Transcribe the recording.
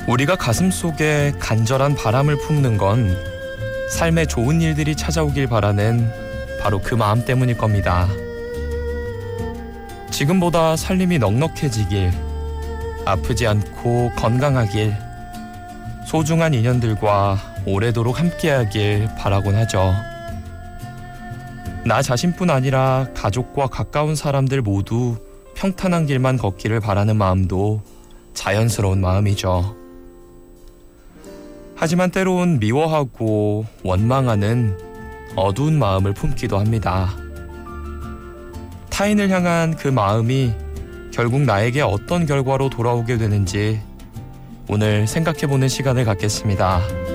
우리가 가슴속에 간절한 바람을 품는 건 삶에 좋은 일들이 찾아오길 바라는 바로 그 마음 때문일 겁니다. 지금보다 살림이 넉넉해지길, 아프지 않고 건강하길, 소중한 인연들과 오래도록 함께하길 바라곤 하죠. 나 자신뿐 아니라 가족과 가까운 사람들 모두 평탄한 길만 걷기를 바라는 마음도 자연스러운 마음이죠. 하지만 때론 미워하고 원망하는 어두운 마음을 품기도 합니다. 타인을 향한 그 마음이 결국 나에게 어떤 결과로 돌아오게 되는지 오늘 생각해보는 시간을 갖겠습니다.